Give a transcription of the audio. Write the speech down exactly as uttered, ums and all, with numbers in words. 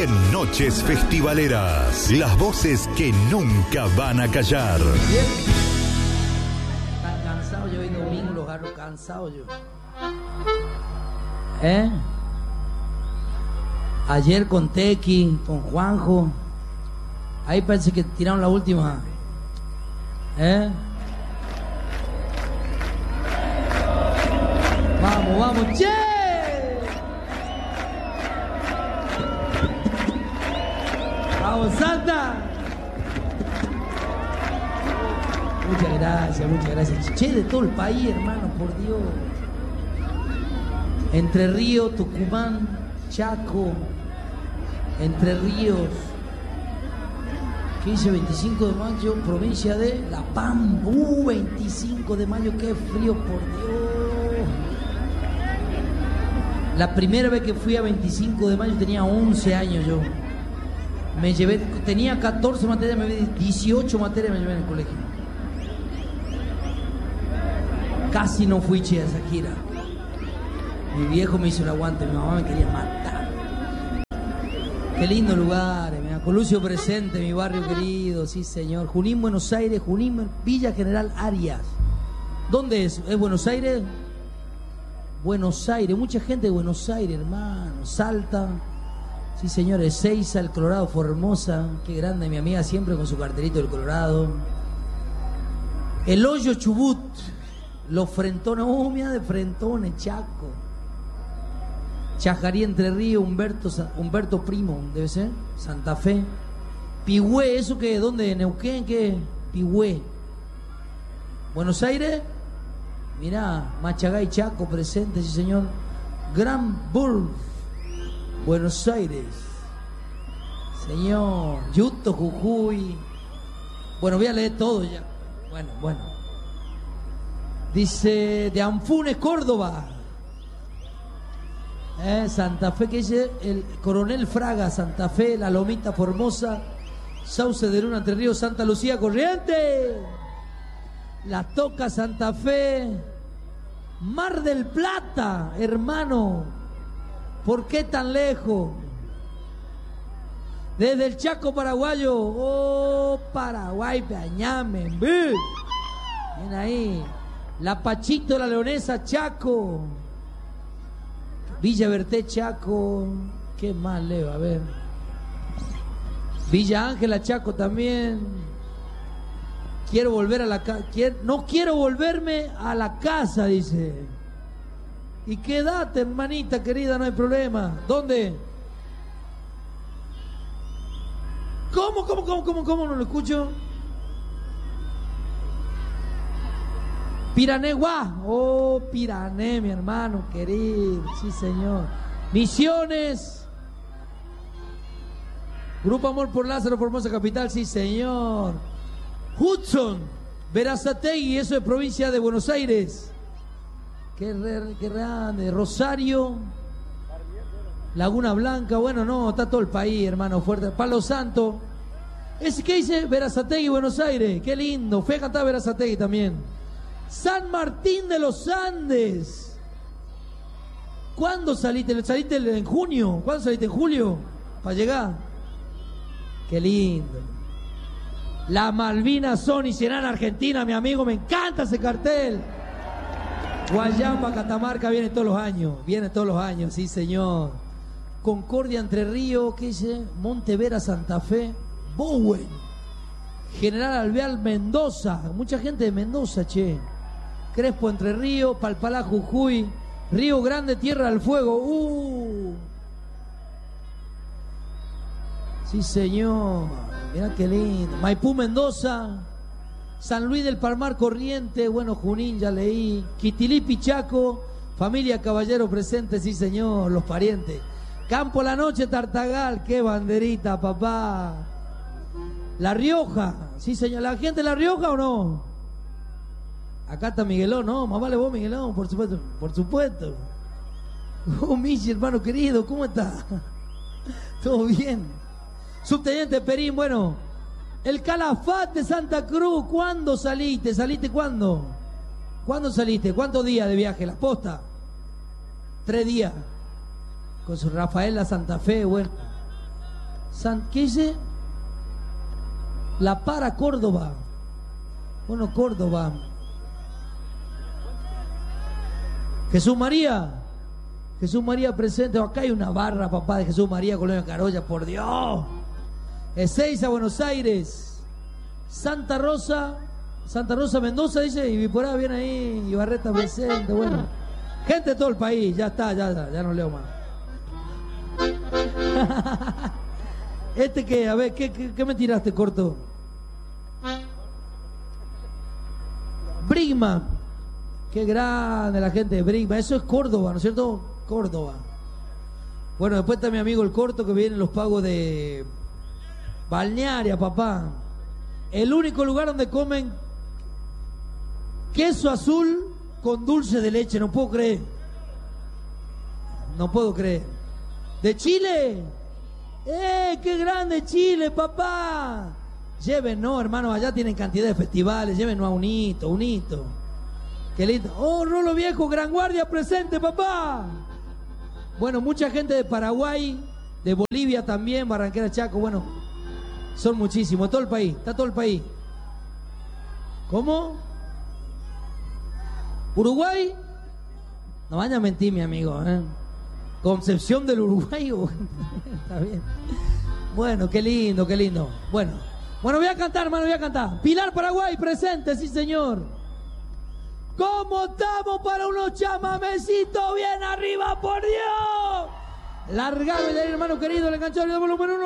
en Noches Festivaleras. Las voces que nunca van a callar. Bien. Tan cansado yo hoy domingo, los agarro cansado yo. ¿Eh? Ayer con Tequi, con Juanjo. Ahí parece que tiraron la última. ¿Eh? Vamos, vamos, che. Vamos, Santa. Muchas gracias, muchas gracias. Che, de todo el país, hermano, por Dios. Entre Ríos, Tucumán, Chaco, Entre Ríos. quince, veinticinco de mayo, provincia de La Pampa. Uh, veinticinco de mayo, qué frío, por Dios. La primera vez que fui a veinticinco de mayo tenía once años yo. Me llevé, tenía catorce materias, me llevé dieciocho materias me llevé en el colegio. Casi no fui, che, a esa gira. Mi viejo me hizo el aguante, mi mamá me quería matar. Qué lindo lugar, mira, Colucio presente, mi barrio querido, sí señor. Junín, Buenos Aires, Junín, Villa General Arias. ¿Dónde es? ¿Es Buenos Aires? Buenos Aires, mucha gente de Buenos Aires, hermano. Salta, sí señor, Ezeiza, el Colorado, Formosa. Qué grande, mi amiga siempre con su cartelito del Colorado. El Hoyo, Chubut. Los Frentones, oh, mira de Frentones, Chaco. Chajarí, Entre Ríos, Humberto, Humberto Primo, debe ser, Santa Fe. Pigüé, ¿eso qué? ¿Dónde? ¿Neuquén? ¿Qué? Pigüé. ¿Buenos Aires? Mirá, Machagay, Chaco, presente, sí señor. Gran Bull, Buenos Aires. Señor, Yuto, Jujuy. Bueno, voy a leer todo ya. Bueno, bueno. Dice, de Anfunes, Córdoba. Eh, Santa Fe, que dice el Coronel Fraga, Santa Fe, La Lomita, Formosa, Sauce de Luna, Entre Ríos, Santa Lucía, Corrientes, La Toca, Santa Fe, Mar del Plata, hermano, ¿por qué tan lejos? Desde el Chaco paraguayo, oh, Paraguay, Peñame, bien ahí, La Pachito, La Leonesa, Chaco, Villa Berté, Chaco. ¿Qué más leo? A ver. Villa Ángela, Chaco también. Quiero volver a la casa. No quiero volverme a la casa, dice. Y quédate, hermanita querida, no hay problema. ¿Dónde? ¿Cómo, cómo, cómo, cómo, cómo? No lo escucho. Piraneguá, oh, Pirané, mi hermano querido, sí señor. Misiones, Grupo Amor por Lázaro, Formosa Capital, sí señor. Hudson, Verazategui, eso es provincia de Buenos Aires. Qué, re, qué grande, Rosario, Laguna Blanca, bueno, no, está todo el país, hermano, fuerte. Palo Santo, ¿es qué dice Verazategui, Buenos Aires? Qué lindo, fue a cantar Verazategui también. San Martín de los Andes. ¿Cuándo saliste? ¿Saliste en junio? ¿Cuándo saliste? ¿En julio? Para llegar. Qué lindo. Las Malvinas son y serán Argentina, mi amigo. Me encanta ese cartel. Guayamba, Catamarca, viene todos los años. Viene todos los años, sí señor. Concordia, Entre Ríos. ¿Qué dice? Montevera, Santa Fe. Bowen. General Alvear, Mendoza. Mucha gente de Mendoza, che. Crespo, Entre Ríos, Palpalá, Jujuy, Río Grande, Tierra del Fuego. Uh. Sí, señor. Mirá qué lindo. Maipú, Mendoza, San Luis del Palmar, Corrientes, bueno, Junín, ya leí. Quitilí, Pichaco, familia Caballero presente, sí, señor, los parientes. Campo La Noche, Tartagal, qué banderita, papá. La Rioja, sí, señor. ¿La gente de La Rioja o no? Acá está Miguelón, ¿no? Más vale vos, Miguelón, por supuesto. Por supuesto. Oh, Michi, hermano querido, ¿cómo está? ¿Todo bien? Subteniente Perín, bueno. El Calafate de Santa Cruz, ¿cuándo saliste? ¿Saliste cuándo? ¿Cuándo saliste? ¿Cuántos días de viaje? ¿La posta? Tres días. Con su Rafaela Santa Fe, bueno. San, ¿qué dice? La Para, Córdoba. Bueno, Córdoba. Jesús María. Jesús María presente. Acá hay una barra, papá, de Jesús María, Colonia Carolla, por Dios. Ezeiza, Buenos Aires. Santa Rosa. Santa Rosa, Mendoza, dice. Y por ahí viene ahí. Ibarreta presente. Bueno. Gente de todo el país. Ya está, ya, ya, ya no leo más. Este que, a ver, ¿qué, qué, qué me tiraste, corto? Brigma. Qué grande la gente de Brigma. Eso es Córdoba, ¿no es cierto? Córdoba. Bueno, después está mi amigo el corto que viene en los pagos de Balnearia, papá. El único lugar donde comen queso azul con dulce de leche. No puedo creer. No puedo creer. ¿De Chile? ¡Eh, qué grande Chile, papá! Llévenos, hermanos, allá tienen cantidad de festivales. Llévenos a un hito, un hito. Qué lindo. ¡Oh, Rolo Viejo, Gran Guardia presente, papá! Bueno, mucha gente de Paraguay, de Bolivia también, Barranquera, Chaco, bueno, son muchísimos, todo el país, está todo el país. ¿Cómo? ¿Uruguay? No vaya a mentir, mi amigo, ¿eh? Concepción del Uruguay, está bien. Bueno, qué lindo, qué lindo. Bueno, bueno, voy a cantar, hermano, voy a cantar. Pilar, Paraguay, presente, sí, señor. ¿Cómo estamos para unos chamamecitos bien arriba, por Dios? Largame de ahí, hermano querido, le enganchó el volumen uno.